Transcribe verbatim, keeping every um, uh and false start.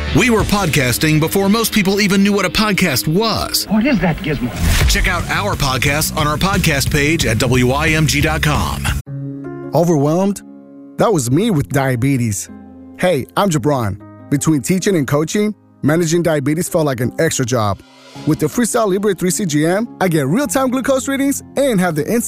We were podcasting before most people even knew what a podcast was. What is that gizmo? Check out our podcast on our podcast page at W I M G dot com. Overwhelmed? That was me with diabetes. Hey, I'm Jabron. Between teaching and coaching, managing diabetes felt like an extra job. With the Freestyle Libre three C G M, I get real-time glucose readings and have the insight